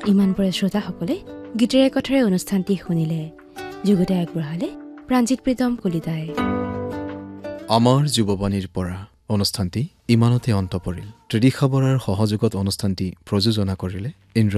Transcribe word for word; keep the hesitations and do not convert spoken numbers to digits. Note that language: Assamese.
ইমানপৰে শ্ৰোতাসকলে গীতেৰে কথাৰে অনুষ্ঠানটি শুনিলে। যুগতে আগবঢ়ালে প্ৰাঞ্জিত প্ৰীতম কলিতাই। আমাৰ যুৱবাণীৰ পৰা অনুষ্ঠানটি ইমানতে অন্ত পৰিল। ত্ৰিদিশা বৰাৰ সহযোগত অনুষ্ঠানটি প্ৰযোজনা কৰিলে ইন্দ্ৰ